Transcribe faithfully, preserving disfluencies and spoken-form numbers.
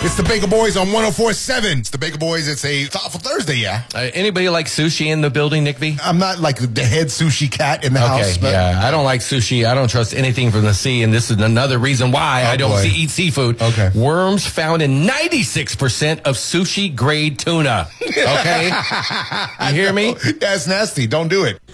It's the Bagel Boys on one oh four point seven. It's the Bagel Boys. It's a thoughtful Thursday, yeah. Uh, anybody like sushi in the building, Nick V? I'm not like the head sushi cat in the okay, house. Okay, yeah. I don't like sushi. I don't trust anything from the sea, and this is another reason why oh, I don't see, eat seafood. Okay. Worms found in ninety-six percent of sushi-grade tuna. Okay? You hear me? That's nasty. Don't do it.